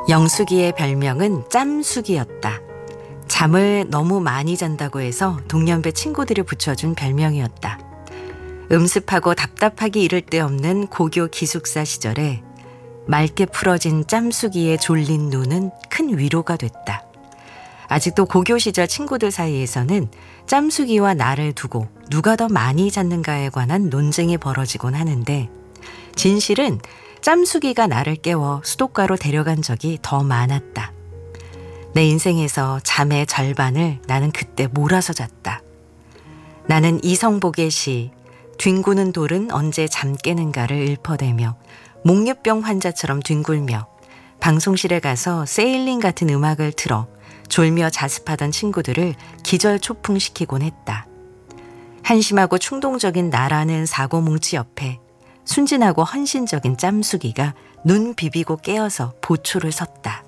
영숙이의 별명은 짬숙이였다. 잠을 너무 많이 잔다고 해서 동년배 친구들이 붙여준 별명이었다. 음습하고 답답하기 이를 데 없는 고교 기숙사 시절에 맑게 풀어진 짬숙이의 졸린 눈은 큰 위로가 됐다. 아직도 고교 시절 친구들 사이에서는 짬숙이와 나를 두고 누가 더 많이 잤는가에 관한 논쟁이 벌어지곤 하는데, 진실은 짬숙이가 나를 깨워 수도가로 데려간 적이 더 많았다. 내 인생에서 잠의 절반을 나는 그때 몰아서 잤다. 나는 이성복의 시 뒹구는 돌은 언제 잠 깨는가를 읊어대며 목류병 환자처럼 뒹굴며 방송실에 가서 세일링 같은 음악을 틀어 졸며 자습하던 친구들을 기절초풍시키곤 했다. 한심하고 충동적인 나라는 사고뭉치 옆에 순진하고 헌신적인 짬숙이가 눈 비비고 깨어서 보초를 섰다.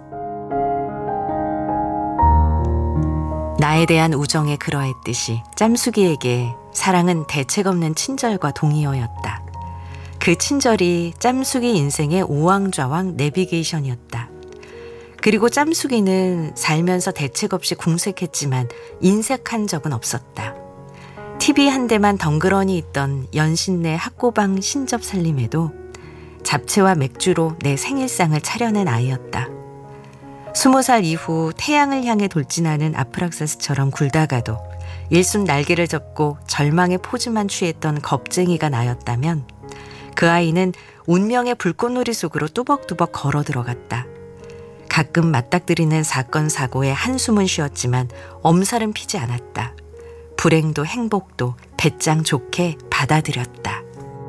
나에 대한 우정에 그러했듯이 짬숙이에게 사랑은 대책 없는 친절과 동의어였다. 그 친절이 짬숙이 인생의 우왕좌왕 내비게이션이었다. 그리고 짬숙이는 살면서 대책 없이 궁색했지만 인색한 적은 없었다. TV 한 대만 덩그러니 있던 연신내 학고방 신접 살림에도 잡채와 맥주로 내 생일상을 차려낸 아이였다. 20살 이후 태양을 향해 돌진하는 아프락사스처럼 굴다가도 일순 날개를 접고 절망의 포즈만 취했던 겁쟁이가 나였다면, 그 아이는 운명의 불꽃놀이 속으로 뚜벅뚜벅 걸어 들어갔다. 가끔 맞닥뜨리는 사건 사고에 한숨은 쉬었지만 엄살은 피지 않았다. 불행도 행복도 배짱 좋게 받아들였다.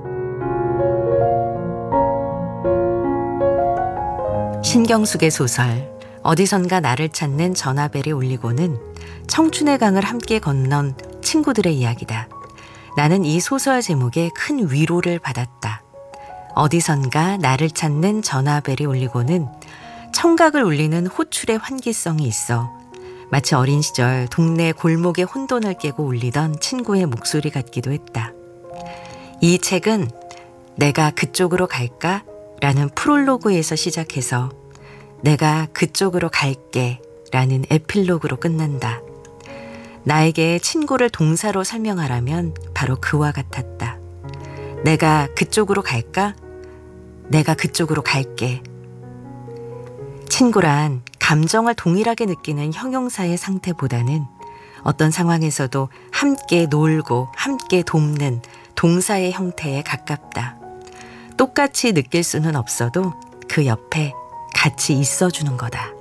신경숙의 소설 어디선가 나를 찾는 전화벨이 울리고는 청춘의 강을 함께 건넌 친구들의 이야기다. 나는 이 소설 제목에 큰 위로를 받았다. 어디선가 나를 찾는 전화벨이 울리고는 청각을 울리는 호출의 환기성이 있어 마치 어린 시절 동네 골목의 혼돈을 깨고 울리던 친구의 목소리 같기도 했다. 이 책은 내가 그쪽으로 갈까? 라는 프롤로그에서 시작해서 내가 그쪽으로 갈게 라는 에필로그로 끝난다. 나에게 친구를 동사로 설명하라면 바로 그와 같았다. 내가 그쪽으로 갈까? 내가 그쪽으로 갈게. 친구란 감정을 동일하게 느끼는 형용사의 상태보다는 어떤 상황에서도 함께 놀고 함께 돕는 동사의 형태에 가깝다. 똑같이 느낄 수는 없어도 그 옆에 같이 있어주는 거다.